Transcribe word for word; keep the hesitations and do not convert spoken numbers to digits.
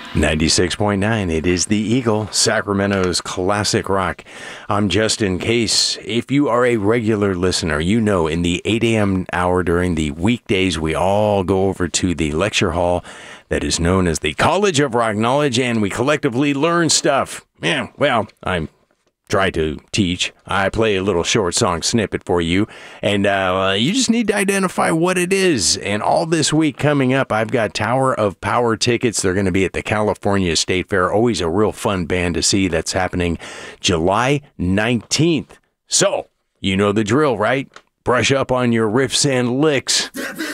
ninety-six point nine, it is the Eagle, Sacramento's classic rock. I'm Justin Case. If you are a regular listener, you know in the eight a.m. hour during the weekdays, we all go over to the lecture hall that is known as the College of Rock Knowledge, and we collectively learn stuff. Yeah, well, I'm try to teach. I play a little short song snippet for you, and uh, you just need to identify what it is. And all this week coming up, I've got Tower of Power tickets. They're going to be at the California State Fair. Always a real fun band to see. That's happening July nineteenth. So, you know the drill, right? Brush up on your riffs and licks.